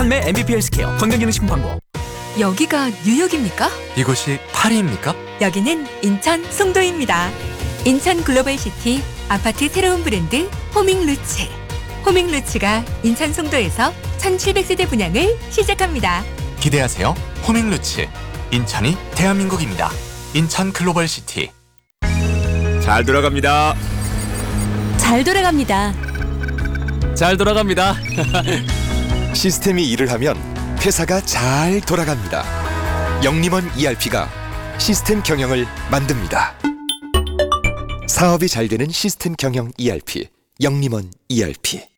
판매 MVP 헬스케어 건강기능식품 광고. 여기가 뉴욕입니까? 이곳이 파리입니까? 여기는 인천 송도입니다. 인천 글로벌시티 아파트 새로운 브랜드 호밍루츠. 호밍루츠가 인천 송도에서 1700세대 분양을 시작합니다. 기대하세요. 호밍루츠. 인천이 대한민국입니다. 인천 글로벌시티. 잘 돌아갑니다. 잘 돌아갑니다. 잘 돌아갑니다. 시스템이 일을 하면 회사가 잘 돌아갑니다. 영림원 ERP가 시스템 경영을 만듭니다. 사업이 잘 되는 시스템 경영 ERP, 영림원 ERP.